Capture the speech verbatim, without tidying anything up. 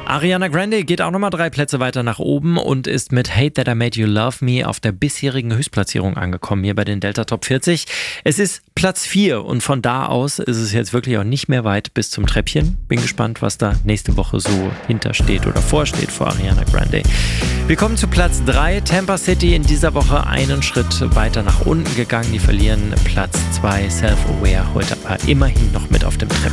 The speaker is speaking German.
Ariana Grande geht auch nochmal drei Plätze weiter nach oben und ist mit Hate That I Made You Love Me auf der bisherigen Höchstplatzierung angekommen hier bei den Delta Top vierzig. Es ist Platz vier und von da aus ist es jetzt wirklich auch nicht mehr weit bis zum Treppchen. Bin gespannt, was da nächste Woche so hintersteht oder vorsteht vor Ariana Grande. Wir kommen zu Platz drei. Tampa City in dieser Woche einen Schritt weiter nach unten gegangen. Die verlieren Platz zwei. Self-Aware heute aber immerhin noch mit auf dem Treppchen.